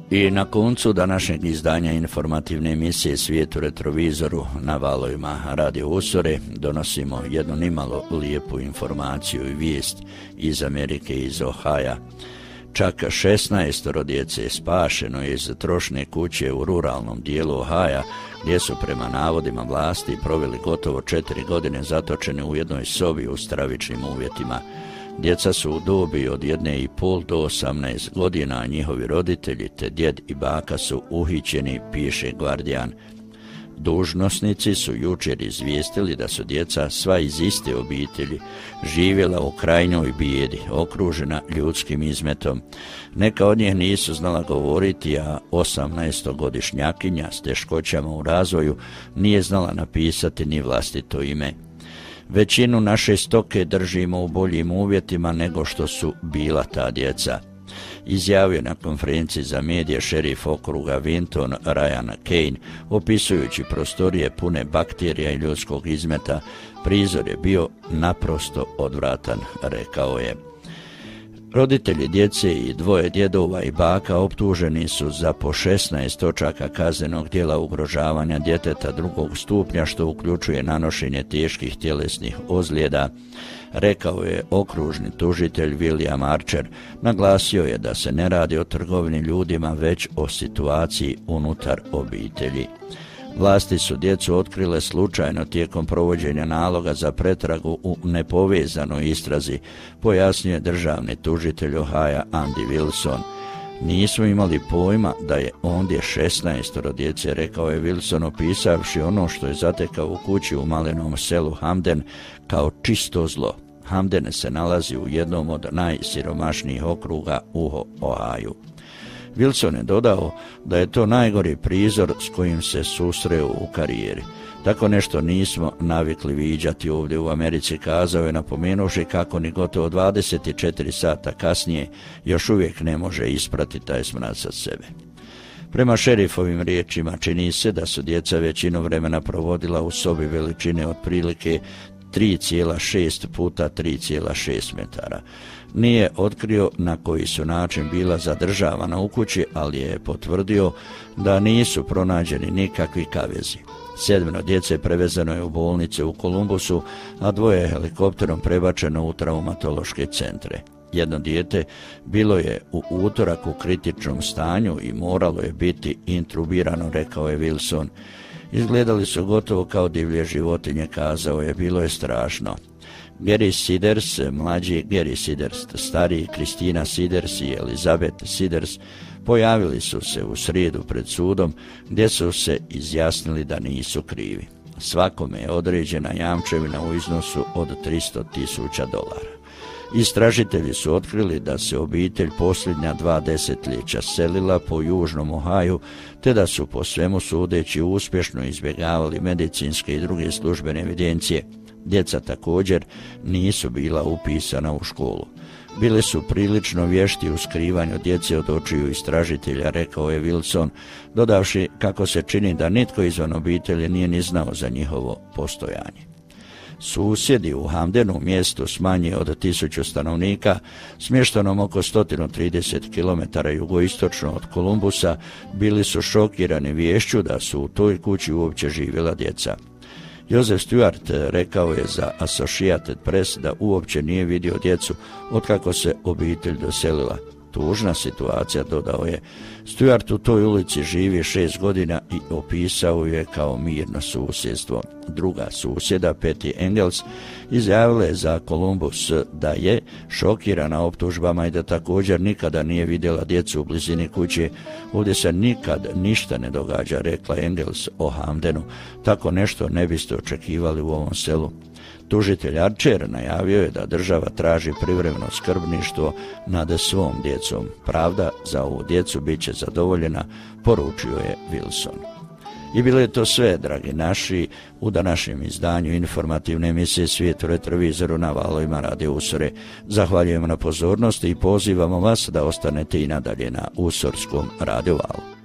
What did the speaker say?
I na koncu današnjeg izdanja informativne emisije Svijet u retrovizoru na valovima Radio Usore donosimo jednu nimalo lijepu informaciju i vijest iz Amerike, iz Ohaja. Čak 16 djece je spašeno iz trošne kuće u ruralnom dijelu Ohaja, gdje su prema navodima vlasti proveli gotovo 4 godine zatočene u jednoj sobi u stravičnim uvjetima. Djeca su u dobi od 1,5 do 18 godina, a njihovi roditelji te djed i baka su uhićeni, piše Guardian. Dužnosnici su jučer izvijestili da su djeca sva iz iste obitelji živjela u krajnjoj bijedi, okružena ljudskim izmetom. Neka od njih nisu znala govoriti, a 18-godišnjakinja s teškoćama u razvoju nije znala napisati ni vlastito ime. Većinu naše stoke držimo u boljim uvjetima nego što su bila ta djeca, izjavio na konferenciji za medije šerif okruga Vinton Ryan Kane, opisujući prostorije pune bakterija i ljudskog izmeta. Prizor je bio naprosto odvratan, rekao je. Roditelji djece i 2 djedova i baka optuženi su za po 16 točaka kaznenog djela ugrožavanja djeteta 2. stupnja, što uključuje nanošenje teških tjelesnih ozljeda, rekao je okružni tužitelj William Archer. Naglasio je da se ne radi o trgovini ljudima, već o situaciji unutar obitelji. Vlasti su djecu otkrile slučajno tijekom provođenja naloga za pretragu u nepovezanoj istrazi, pojasnio državni tužitelj Ohaja Andy Wilson. Nismo imali pojma da je ondje 16 djece, rekao je Wilson, opisavši ono što je zatekao u kući u malenom selu Hamden kao čisto zlo. Hamden se nalazi u jednom od najsiromašnijih okruga u Ohaju. Wilson je dodao da je to najgori prizor s kojim se susreo u karijeri. Tako nešto nismo navikli viđati ovdje u Americi, kazao je, napomenuši kako ni gotovo 24 sata kasnije još uvijek ne može isprati taj smrad sa sebe. Prema šerifovim riječima čini se da su djeca većinu vremena provodila u sobi veličine otprilike 3,6 puta 3,6 metara. Nije otkrio na koji su način bila zadržavana u kući, ali je potvrdio da nisu pronađeni nikakvi kavezi. 7 djece prevezeno je u bolnice u Kolumbusu, a 2 je helikopterom prebačeno u traumatološke centre. 1 dijete bilo je u utorak u kritičnom stanju i moralo je biti intubirano, rekao je Wilson. Izgledali su gotovo kao divlje životinje, kazao je, bilo je strašno. Gary Siders, mlađi Gary Siders, stariji Kristina Siders i Elizabeth Siders pojavili su se u srijedu pred sudom, gdje su se izjasnili da nisu krivi. Svakome je određena jamčevina u iznosu od $300,000. Istražitelji su otkrili da se obitelj posljednja 2 desetljeća selila po južnom Ohaju, te da su po svemu sudeći uspješno izbjegavali medicinske i druge službene evidencije. Djeca također nisu bila upisana u školu. Bili su prilično vješti u skrivanju djece od očiju istražitelja, rekao je Wilson, dodavši kako se čini da nitko izvan obitelji nije ni znao za njihovo postojanje. Susjedi u Hamdenu, mjestu s manje od 1000 stanovnika, smještenom oko 130 km jugoistočno od Kolumbusa, bili su šokirani viješću da su u toj kući uopće živjela djeca. Joseph Stewart rekao je za Associated Press da uopće nije vidio djecu otkako se obitelj doselila. Tužna situacija, dodao je. Stewart u toj ulici živi 6 godina i opisao je kao mirno susjedstvo. Druga susjeda, Patty Engels, izjavila je za Columbus da je šokirana optužbama i da također nikada nije vidjela djecu u blizini kuće. Ovdje se nikad ništa ne događa, rekla Engels o Hamdenu. Tako nešto ne biste očekivali u ovom selu. Tužitelj Archer najavio je da država traži privremeno skrbništvo nad svom djecom. Pravda za ovu djecu bit će zadovoljena, poručio je Wilson. I bilo je to sve, dragi naši, u današnjem izdanju informativne emisije Svijet u retrovizoru na valovima Radio Usore. Zahvaljujemo na pozornosti i pozivamo vas da ostanete i nadalje na Usorskom radio valu.